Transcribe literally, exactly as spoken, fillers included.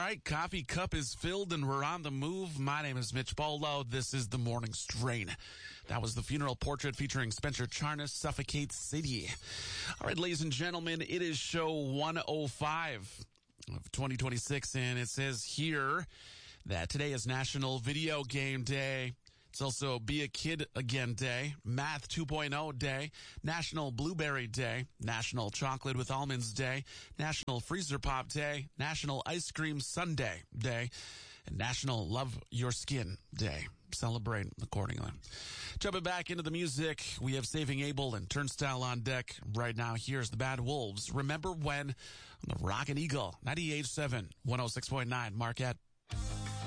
right, coffee cup is filled and we're on the move. My name is Mitch Bolo. This is the Morning Strain. That was the funeral portrait featuring Spencer Charnas, Suffocate City. All right, ladies and gentlemen, it is show one oh five of twenty twenty-six, and it says here that today is National Video Game Day. It's also Be a Kid Again Day, Math two point oh Day, National Blueberry Day, National Chocolate with Almonds Day, National Freezer Pop Day, National Ice Cream Sundae Day, and National Love Your Skin Day. Celebrate accordingly. Jumping back into the music, we have Saving Abel and Turnstile on deck. Right now, here's the Bad Wolves. Remember When on the Rockin' Eagle, ninety-eight point seven, one oh six point nine, Marquette.